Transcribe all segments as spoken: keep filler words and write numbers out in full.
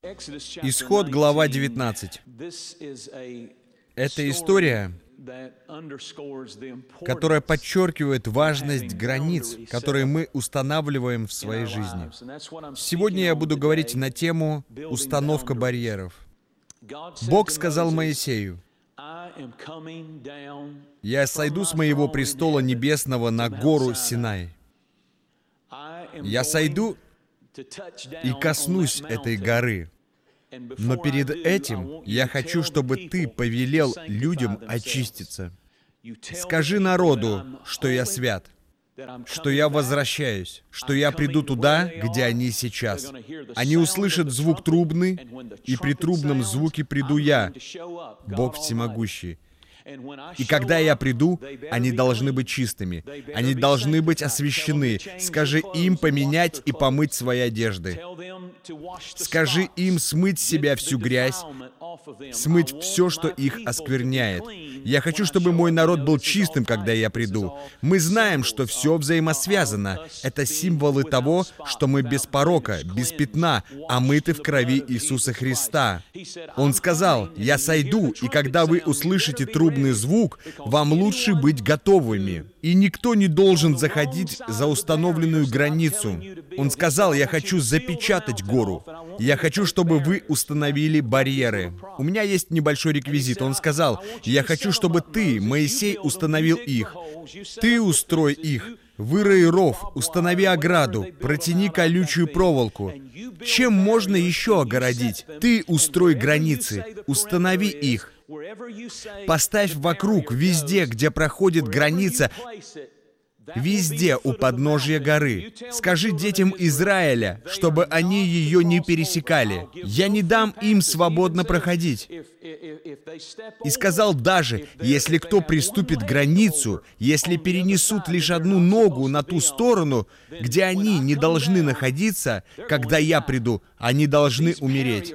Исход, глава девятнадцать. Это история, которая подчеркивает важность границ, которые мы устанавливаем в своей жизни. Сегодня я буду говорить на тему «Установка барьеров». Бог сказал Моисею: «Я сойду с моего престола небесного на гору Синай. Я сойду и коснусь этой горы. Но перед этим я хочу, чтобы ты повелел людям очиститься. Скажи народу, что я свят, что я возвращаюсь, что я приду туда, где они сейчас. Они услышат звук трубный, и при трубном звуке приду я, Бог Всемогущий. И когда я приду, они должны быть чистыми, они должны быть освящены. Скажи им поменять и помыть свои одежды. Скажи им смыть с себя всю грязь, смыть все, что их оскверняет. Я хочу, чтобы мой народ был чистым, когда я приду. Мы знаем, что все взаимосвязано. Это символы того, что мы без порока, без пятна, омыты в крови Иисуса Христа. Он сказал: «Я сойду, и когда вы услышите трубный звук, вам лучше быть готовыми». И никто не должен заходить за установленную границу. Он сказал: «Я хочу запечатать гору. Я хочу, чтобы вы установили барьеры». У меня есть небольшой реквизит. Он сказал: «Я хочу, чтобы ты, Моисей, установил их. Ты устрой их. Вырой ров, установи ограду, протяни колючую проволоку. Чем можно еще огородить? Ты устрой границы, установи их. Поставь вокруг, везде, где проходит граница, везде у подножья горы. Скажи детям Израиля, чтобы они ее не пересекали. Я не дам им свободно проходить». И сказал даже, если кто приступит границу, если перенесут лишь одну ногу на ту сторону, где они не должны находиться, когда я приду, они должны умереть.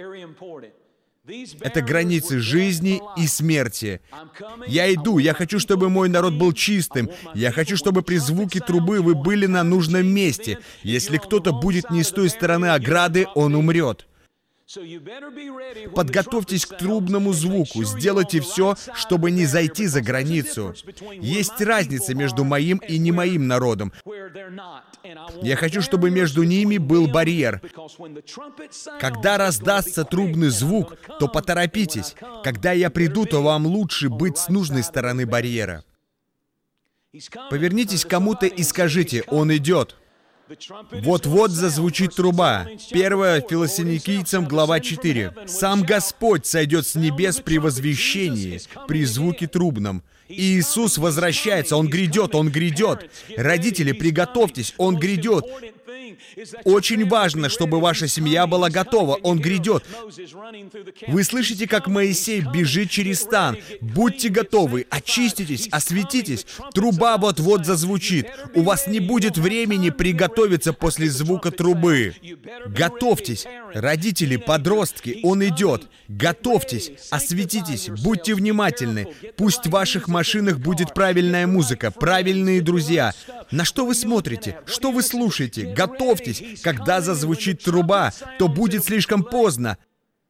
Это границы жизни и смерти. Я иду, я хочу, чтобы мой народ был чистым. Я хочу, чтобы при звуке трубы вы были на нужном месте. Если кто-то будет не с той стороны ограды, он умрет. Подготовьтесь к трубному звуку, сделайте все, чтобы не зайти за границу. Есть разница между моим и не моим народом. Я хочу, чтобы между ними был барьер. Когда раздастся трубный звук, то поторопитесь. Когда я приду, то вам лучше быть с нужной стороны барьера. Повернитесь к кому-то и скажите: «Он идет». Вот-вот зазвучит труба. первое Фессалоникийцам, глава четыре. «Сам Господь сойдет с небес при возвещении, при звуке трубном». И Иисус возвращается, Он грядет, Он грядет. Родители, приготовьтесь, Он грядет. Очень важно, чтобы ваша семья была готова, Он грядет. Вы слышите, как Моисей бежит через стан. Будьте готовы, очиститесь, осветитесь. Труба вот-вот зазвучит. У вас не будет времени приготовиться после звука трубы. Готовьтесь. Родители, подростки, Он идет. Готовьтесь, осветитесь, будьте внимательны. Пусть в ваших машинах будет правильная музыка, правильные друзья. На что вы смотрите? Что вы слушаете? Готовьтесь. Когда зазвучит труба, то будет слишком поздно.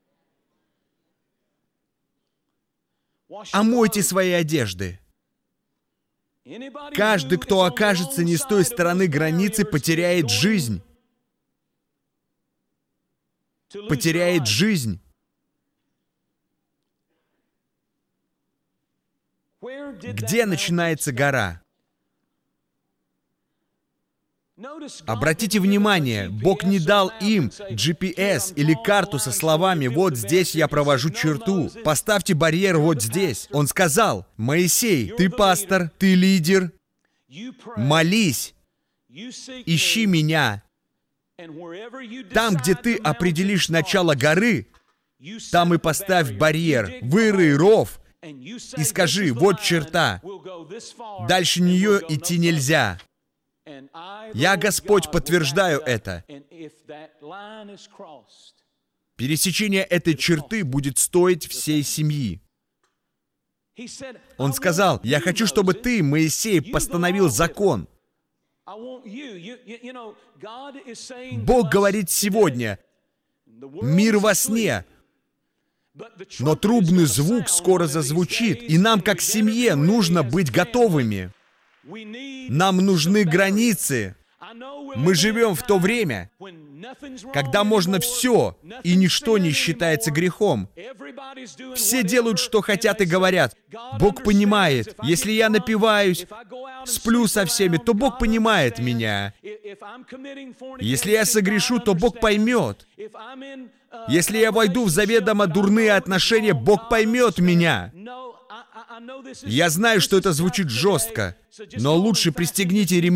Омойте свои одежды. Каждый, кто окажется не с той стороны границы, потеряет жизнь. Потеряет жизнь. Где начинается гора? Обратите внимание, Бог не дал им джи пи эс или карту со словами: «Вот здесь я провожу черту, поставьте барьер вот здесь». Он сказал: «Моисей, ты пастор, ты лидер, молись, ищи меня. Там, где ты определишь начало горы, там и поставь барьер, вырый ров, и скажи: вот черта, дальше нее идти нельзя». Я, Господь, подтверждаю это. Пересечение этой черты будет стоить всей семьи. Он сказал: «Я хочу, чтобы ты, Моисей, постановил закон». Бог говорит сегодня: Мир во сне. Но трубный звук скоро зазвучит, и нам, как семье, нужно быть готовыми. Нам нужны границы. Мы живем в то время, когда можно все, и ничто не считается грехом. Все делают, что хотят, и говорят: Бог понимает. Если я напиваюсь, сплю со всеми, то Бог понимает меня. Если я согрешу, то Бог поймет. Если я войду в заведомо дурные отношения, Бог поймет меня. Я знаю, что это звучит жестко, но лучше пристегните ремни